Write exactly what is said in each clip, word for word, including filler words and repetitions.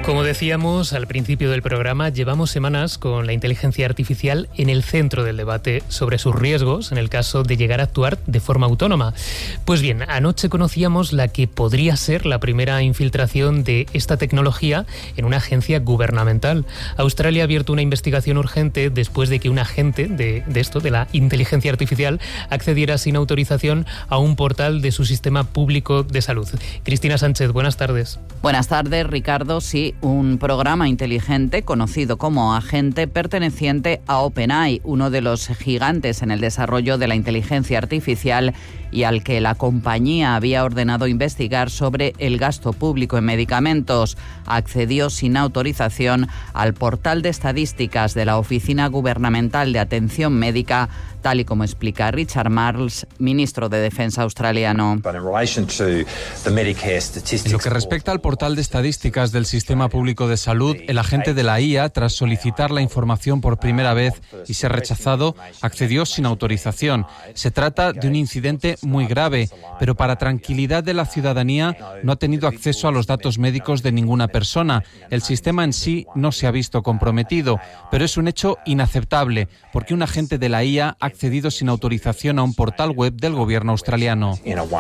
Como decíamos al principio del programa, llevamos semanas con la inteligencia artificial en el centro del debate sobre sus riesgos en el caso de llegar a actuar de forma autónoma. Pues bien, anoche conocíamos la que podría ser la primera infiltración de esta tecnología en una agencia gubernamental. Australia ha abierto una investigación urgente después de que un agente de, de esto, de la inteligencia artificial, accediera sin autorización a un portal de su sistema público de salud. Cristina Sánchez, buenas tardes. Buenas tardes, Ricardo. Sí, un programa inteligente conocido como Agente perteneciente a OpenAI, uno de los gigantes en el desarrollo de la inteligencia artificial y al que la compañía había ordenado investigar sobre el gasto público en medicamentos. Accedió sin autorización al portal de estadísticas de la Oficina Gubernamental de Atención Médica, tal y como explica Richard Marles, ministro de Defensa australiano. En lo que respecta al portal de estadísticas del Sistema Público de Salud, el agente de la I A, tras solicitar la información por primera vez y ser rechazado, accedió sin autorización. Se trata de un incidente muy grave, pero para tranquilidad de la ciudadanía no ha tenido acceso a los datos médicos de ninguna persona. El sistema en sí no se ha visto comprometido, pero es un hecho inaceptable, porque un agente de la I A ha accedido sin autorización a un portal web del gobierno australiano.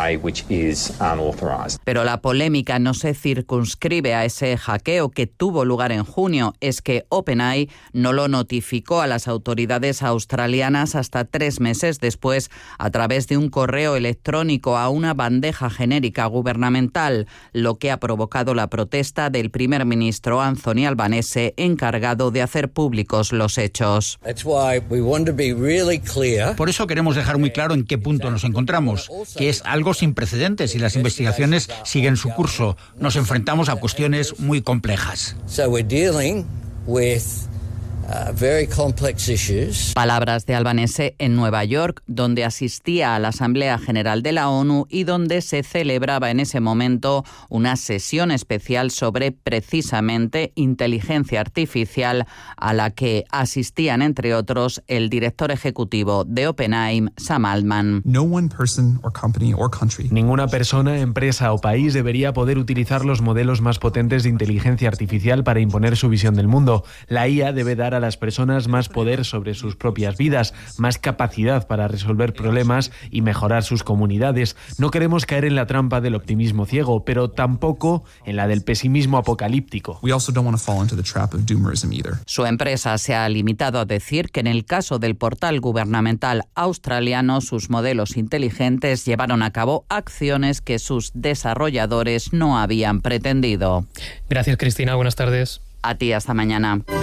Pero la polémica no se circunscribe a ese hackeo que tuvo lugar en junio. Es que OpenAI no lo notificó a las autoridades australianas hasta tres meses después a través de un correo electrónico a una bandeja genérica gubernamental, lo que ha provocado la protesta del primer ministro Anthony Albanese, encargado de hacer públicos los hechos. Por eso queremos dejar muy claro en qué punto nos encontramos, que es algo sin precedentes y las investigaciones siguen su curso. Nos enfrentamos a cuestiones muy complejas. Uh, very complex issues. Palabras de Albanese en Nueva York, donde asistía a la Asamblea General de la ONU y donde se celebraba en ese momento una sesión especial sobre precisamente inteligencia artificial, a la que asistían, entre otros, el director ejecutivo de OpenAI, Sam Altman. No one person or company or country. Ninguna persona, empresa o país debería poder utilizar los modelos más potentes de inteligencia artificial para imponer su visión del mundo. La I A debe dar a las personas más poder sobre sus propias vidas, más capacidad para resolver problemas y mejorar sus comunidades. No queremos caer en la trampa del optimismo ciego, pero tampoco en la del pesimismo apocalíptico. We also don't want to fall into the trap of doomerism either. Su empresa se ha limitado a decir que en el caso del portal gubernamental australiano, sus modelos inteligentes llevaron a cabo acciones que sus desarrolladores no habían pretendido. Gracias, Cristina. Buenas tardes. A ti, hasta mañana.